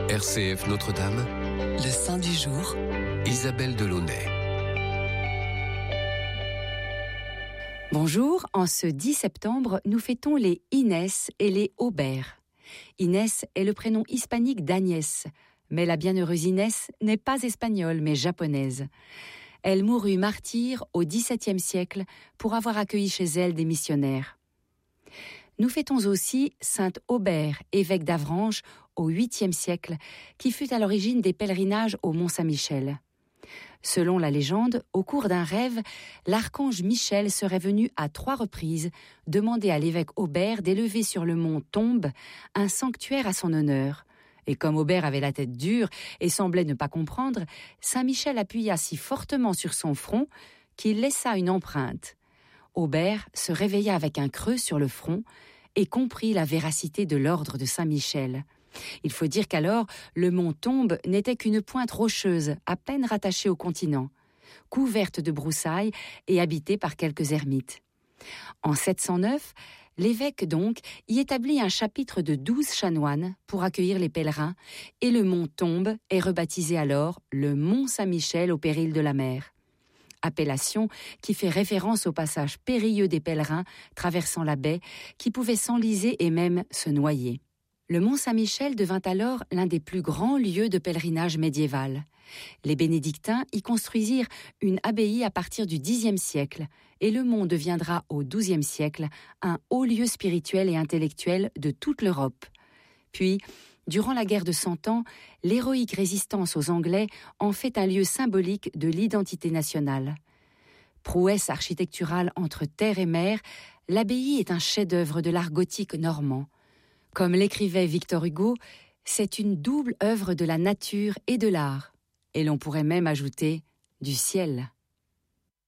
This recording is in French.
RCF Notre-Dame, le saint du jour, Isabelle Delaunay. Bonjour, en ce 10 septembre, nous fêtons les Inès et les Aubert. Inès est le prénom hispanique d'Agnès, mais la bienheureuse Inès n'est pas espagnole, mais japonaise. Elle mourut martyre au XVIIe siècle pour avoir accueilli chez elle des missionnaires. Nous fêtons aussi sainte Aubert, évêque d'Avranches au 8e siècle, qui fut à l'origine des pèlerinages au Mont-Saint-Michel. Selon la légende, au cours d'un rêve, l'archange Michel serait venu à 3 reprises demander à l'évêque Aubert d'élever sur le mont Tombe un sanctuaire à son honneur. Et comme Aubert avait la tête dure et semblait ne pas comprendre, Saint Michel appuya si fortement sur son front qu'il laissa une empreinte. Aubert se réveilla avec un creux sur le front et comprit la véracité de l'ordre de Saint Michel. Il faut dire qu'alors, le mont Tombe n'était qu'une pointe rocheuse, à peine rattachée au continent, couverte de broussailles et habitée par quelques ermites. En 709, l'évêque donc y établit un chapitre de 12 chanoines pour accueillir les pèlerins, et le mont Tombe est rebaptisé alors le mont Saint-Michel au péril de la mer. Appellation qui fait référence au passage périlleux des pèlerins traversant la baie qui pouvaient s'enliser et même se noyer. Le mont Saint-Michel devint alors l'un des plus grands lieux de pèlerinage médiéval. Les bénédictins y construisirent une abbaye à partir du Xe siècle et le mont deviendra au XIIe siècle un haut lieu spirituel et intellectuel de toute l'Europe. Puis, durant la guerre de 100 ans, l'héroïque résistance aux Anglais en fait un lieu symbolique de l'identité nationale. Prouesse architecturale entre terre et mer, l'abbaye est un chef-d'œuvre de l'art gothique normand. Comme l'écrivait Victor Hugo, c'est une double œuvre de la nature et de l'art. Et l'on pourrait même ajouter du ciel.